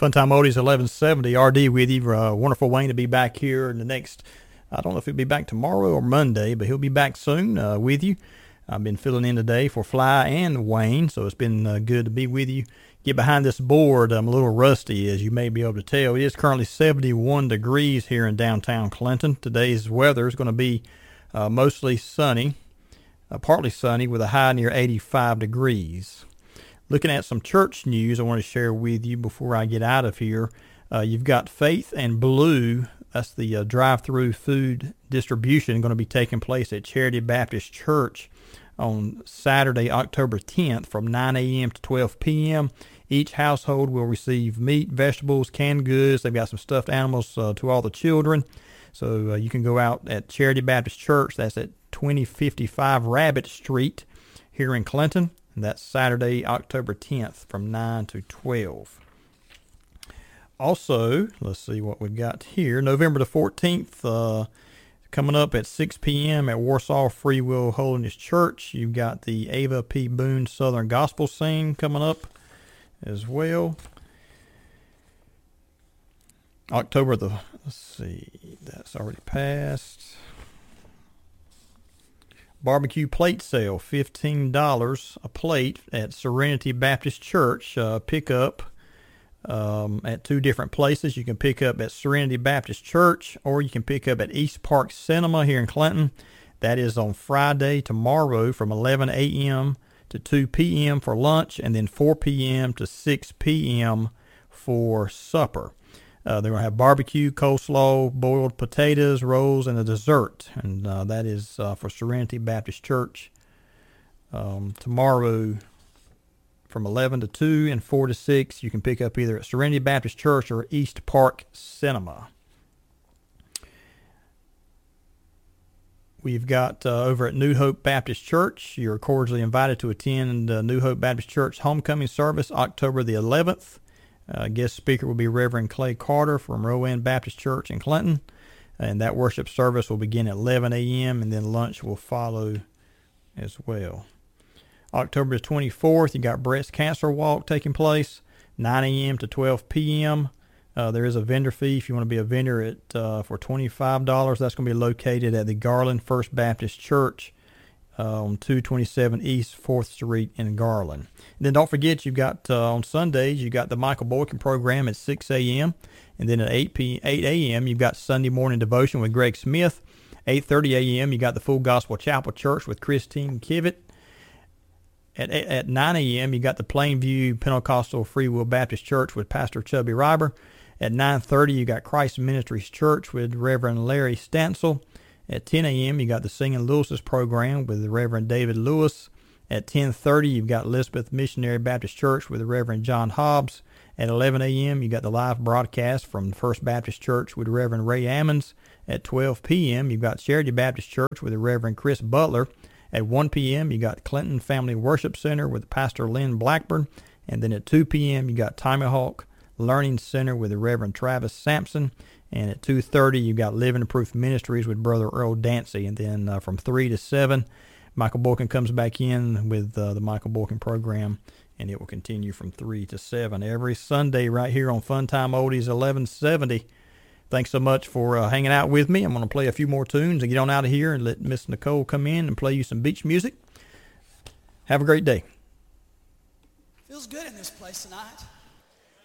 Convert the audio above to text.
Funtime Oldies 1170, RD with you. Wonderful Wayne to be back here in the next, I don't know if he'll be back tomorrow or Monday, but he'll be back soon with you. I've been filling in today for Fly and Wayne, so it's been good to be with you. Get behind this board. I'm a little rusty, as you may be able to tell. It is currently 71 degrees here in downtown Clinton. Today's weather is going to be mostly sunny, partly sunny, with a high near 85 degrees. Looking at some church news I want to share with you before I get out of here. You've got Faith and Blue. That's the drive-through food distribution going to be taking place at Charity Baptist Church on Saturday, October 10th from 9 a.m. to 12 p.m. Each household will receive meat, vegetables, canned goods. They've got some stuffed animals to all the children. So you can go out at Charity Baptist Church. That's at 2055 Rabbit Street here in Clinton. And that's Saturday, October 10th from 9 to 12. Also, let's see what we've got here. November the 14th, coming up at 6 p.m. at Warsaw Free Will Holiness Church. You've got the Ava P. Boone Southern Gospel Sing coming up as well. October the, let's see, that's already passed. Barbecue plate sale, $15 a plate at Serenity Baptist Church. Pick up at two different places. You can pick up at Serenity Baptist Church, or you can pick up at East Park Cinema here in Clinton. That is on Friday, tomorrow, from 11 a.m. to 2 p.m. for lunch, and then 4 p.m. to 6 p.m. for supper. They're going to have barbecue, coleslaw, boiled potatoes, rolls, and a dessert. And that is for Serenity Baptist Church tomorrow from 11 to 2 and 4 to 6. You can pick up either at Serenity Baptist Church or East Park Cinema. We've got over at New Hope Baptist Church. You're cordially invited to attend New Hope Baptist Church homecoming service October the 11th. Guest speaker will be Reverend Clay Carter from Rowan Baptist Church in Clinton. And that worship service will begin at 11 a.m. and then lunch will follow as well. October the 24th, you got Breast Cancer Walk taking place, 9 a.m. to 12 p.m. There is a vendor fee if you want to be a vendor for $25. That's going to be located at the Garland First Baptist Church on 227 East 4th Street in Garland. And then don't forget, you've got on Sundays, you've got the Michael Boykin program at 6 a.m. And then at 8 a.m., you've got Sunday morning devotion with Greg Smith. 8:30 a.m., you got the Full Gospel Chapel Church with Christine Kivett. At 9 a.m., you got the Plainview Pentecostal Free Will Baptist Church with Pastor Chubby Reiber. At 9:30, you got Christ Ministries Church with Reverend Larry Stansel. At 10 a.m., you got the Singing Lewis's program with the Reverend David Lewis. At 10:30, you've got Elizabeth Missionary Baptist Church with the Reverend John Hobbs. At 11 a.m., you got the live broadcast from First Baptist Church with Reverend Ray Ammons. At 12 p.m., you've got Charity Baptist Church with the Reverend Chris Butler. At 1 p.m., you got Clinton Family Worship Center with Pastor Lynn Blackburn. And then at 2 p.m., you got Tomahawk Learning Center with the Reverend Travis Sampson. And at 2:30, you got Living Proof Ministries with Brother Earl Dancy. And then from 3 to 7, Michael Boykin comes back in with the Michael Boykin program, and it will continue from 3 to 7 every Sunday right here on Funtime Oldies 1170. Thanks so much for hanging out with me. I'm going to play a few more tunes and get on out of here and let Miss Nicole come in and play you some beach music. Have a great day. Feels good in this place tonight.